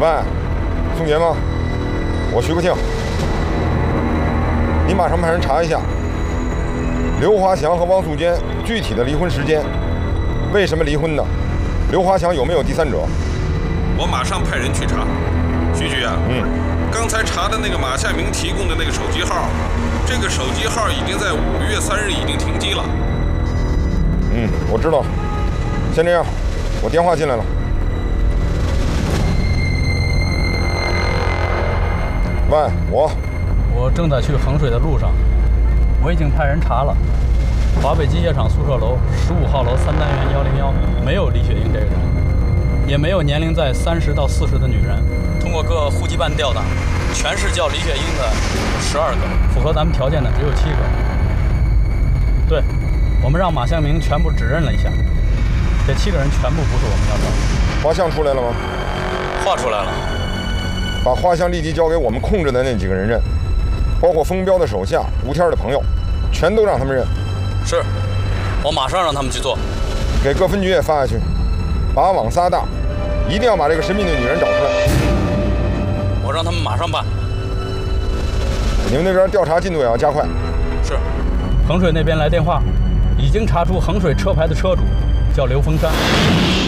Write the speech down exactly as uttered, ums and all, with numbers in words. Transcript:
喂，宋杰吗？我徐国庆，你马上派人查一下刘华强和汪素娟具体的离婚时间，为什么离婚呢？刘华强有没有第三者？ 我马上派人去查。徐局啊， 嗯， 刚才查的那个马夏明提供的那个手机号，这个手机号已经在五月三日已经停机了。 嗯，我知道。先这样，我电话进来了。喂，我。 我正在去衡水的路上，我已经派人查了，华北机械厂宿舍楼十五号楼三单元幺零幺没有李雪英这个人，也没有年龄在三十到四十的女人。通过各户籍办调档，全市叫李雪英的十二个，符合咱们条件的只有七个。对，我们让马向明全部指认了一下，这七个人全部不是我们要找的。 画像出来了吗？ 画出来了。 把画像立即交给我们控制的那几个人认，包括封彪的手下、吴天的朋友，全都让他们认。 是，我马上让他们去做。 给各分局也发下去，把网撒大，一定要把这个神秘的女人找出来。 我让他们马上办。 你们那边调查进度也要加快。 是，衡水那边来电话，已经查出衡水车牌的车主叫刘峰山。